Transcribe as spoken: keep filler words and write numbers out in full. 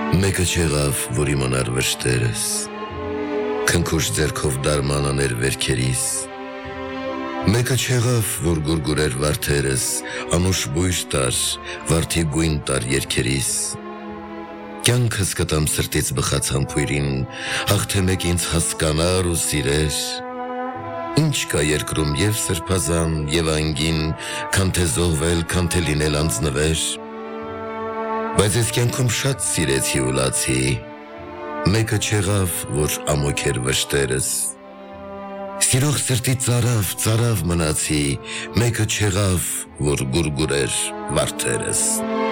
Մեկը չեղավ, որ իմանար վշտերս, քնքուշ ձեռքով դարման աներ վերքերիս, մեկը չեղավ, որ գուրգուրեր վարդերս, անուշ բույր տար, վարդի գույն տար երքերիս, կյանքս կտամ սրտից բխած համբույրին, հաղթե մեկ ինձ հասկանար ու սիրեր, ինչ կա երկրում և սրբազան և անգին, քան թե զոհվել, քան թե լինել անձնվեր, բայց ես կյանքում շատ սիրեցի ու լացի, մեկը չեղավ, որ ամոք էր վշտերս, սիրող սրտի ծարավ, ծարավ մնացի, մեկը չեղավ, որ գուրգուրեր վարդերս։